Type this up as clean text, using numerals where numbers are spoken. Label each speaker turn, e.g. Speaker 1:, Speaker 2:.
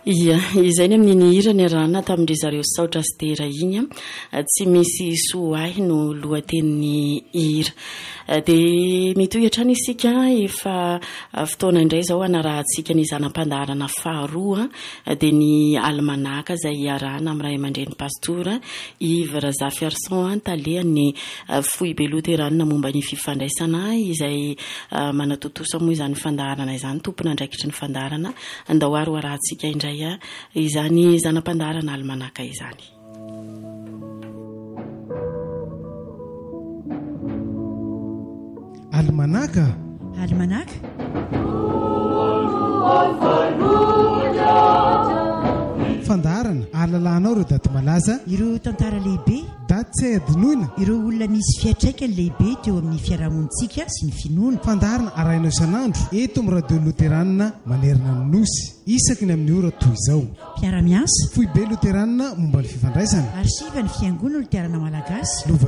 Speaker 1: Ia, izay ny amin'ny hira ny rana tamin'ireo zareo saotra sy tera iny tsy misy soahy no lohatenin'ny hira. Dia mitohitra ny isika efa fotoana indray zao anarahantsika ny zanam-pandaharana faharoa dia ny almanaka izay iarahana amin'ny ray aman-dren'ny pastora Yves Razafy Arson talehany fohy be loterana momba ny fifandraisana izay manatotosa moa izany fandaharana izany tompona andraikitry ny fandaharana andao arahantsika indray izany zanam-pandaharana almanaka izany.
Speaker 2: Almanaka fandaharana ahalalànao ireo daty malaza,
Speaker 3: ireo tantara lehibe,
Speaker 2: daty tsy hay adinoina,
Speaker 3: ireo olona misy fiatraikany lehibe teo amin'ny fiarahamonitsika sy ny finoana.
Speaker 2: Fandaharana arahinao isan'andro eto amin'ny radio loteranina manerana ny nosy isaky ny amin'ny ora toy izao.
Speaker 3: Mpiara-miasa
Speaker 2: fohy be loteranina momba ny fifandraisana,
Speaker 3: arsiva ny fiangonana loterana malagasy.